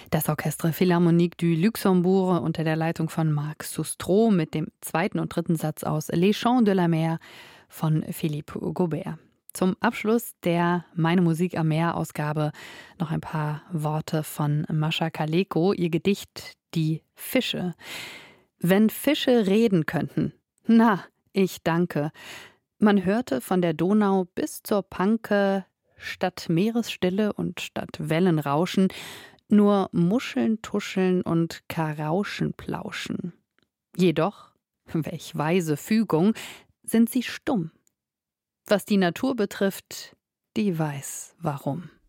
Das Orchestre Philharmonique du Luxembourg unter der Leitung von Marc Soustreau mit dem zweiten und dritten Satz aus Les Chants de la Mer von Philippe Gaubert. Zum Abschluss der Meine Musik am Meer-Ausgabe noch ein paar Worte von Mascha Kaleko, ihr Gedicht Die Fische. Wenn Fische reden könnten, na, ich danke. Man hörte von der Donau bis zur Panke statt Meeresstille und statt Wellenrauschen nur Muscheln tuscheln und Karauschen plauschen. Jedoch, welch weise Fügung, sind sie stumm. Was die Natur betrifft, die weiß warum.